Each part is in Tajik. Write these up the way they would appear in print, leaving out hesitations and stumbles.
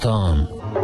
Бостон.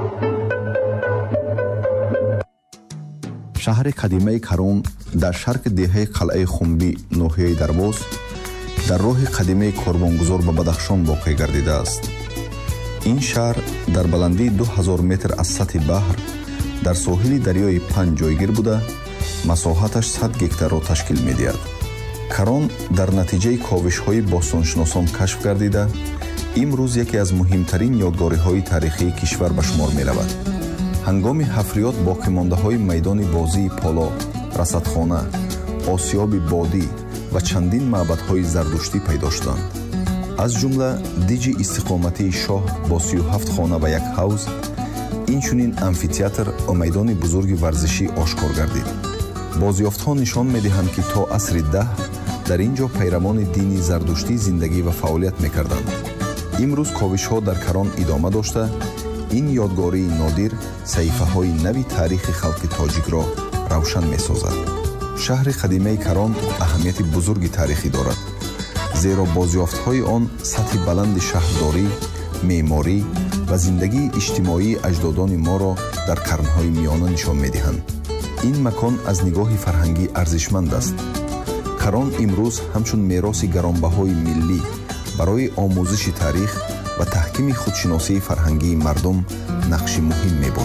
шаҳри қадимаи Карон дар шарқи деҳаи қалъаи Хунбӣ, ноҳияи Дарвоз, дар роҳи қадимаи корбонгузор ба Бадахшон воқеъ гардидааст. ин шаҳр дар баландии 2000 метр аз сатҳи баҳр дар соҳили дарёи Панҷ ҷойгир буда, масоҳаташ 100 гектарро ташкил медиҳад. Карон дар натиҷаи ковишҳои бостоншиносон кашф гардида, имрӯз яке аз муҳимтарин ёдгориҳои таърихии кишвар ба шумор меравад. ҳангоми ҳафриёт боқимондаҳои майдони бозии поло, расадхона, осиёби бодӣ ва чандин маъбадҳои зардуштӣ пайдо шуданд. аз ҷумла диҷи истиқоматии шоҳ бо 37 хона ва як ҳавз, инчунин амфитеатр ва майдони бузурги варзишӣ ошкор гардид. бозёфтҳо нишон медиҳанд, ки то асри 10 дар ин ҷо пайравони дини зардуштӣ зиндагӣ ва фаъолият мекарданд. имрӯз ковишҳо дар Карон идома дошта, ин ёдгории нодир саҳифаҳои нави таърихи халқи тоҷикро равшан месозад. шаҳри қадимаи Карон аҳамияти бузурги таърихӣ дорад, зеро бозёфтҳои он сатҳи баланди шаҳрдорӣ, меъморӣ ва зиндагии иҷтимоии аҷдодони моро дар қарнҳои миёна нишон медиҳанд. ин макон аз нигоҳи фарҳангӣ арзишманд аст. Карон имрӯз ҳамчун мероси гаронбаҳои миллӣ барои омӯзиши таърих ва таҳкими худшиносии фарҳангии мардум нақши муҳим мебозад.